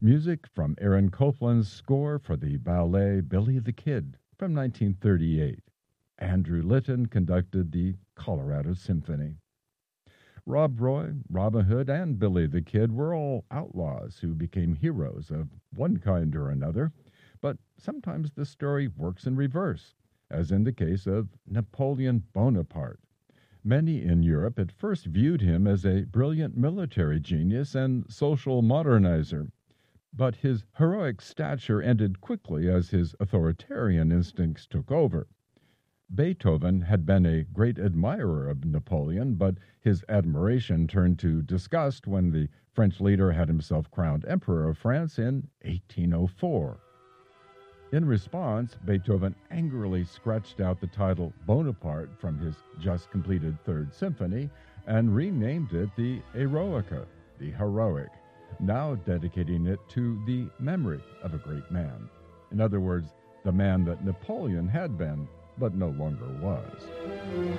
Music from Aaron Copland's score for the ballet Billy the Kid from 1938. Andrew Litton conducted the Colorado Symphony. Rob Roy, Robin Hood, and Billy the Kid were all outlaws who became heroes of one kind or another, but sometimes the story works in reverse, as in the case of Napoleon Bonaparte. Many in Europe at first viewed him as a brilliant military genius and social modernizer, but his heroic stature ended quickly as his authoritarian instincts took over. Beethoven had been a great admirer of Napoleon, but his admiration turned to disgust when the French leader had himself crowned Emperor of France in 1804. In response, Beethoven angrily scratched out the title Bonaparte from his just completed Third Symphony and renamed it the Eroica, the heroic, now dedicating it to the memory of a great man. In other words, the man that Napoleon had been, but no longer was.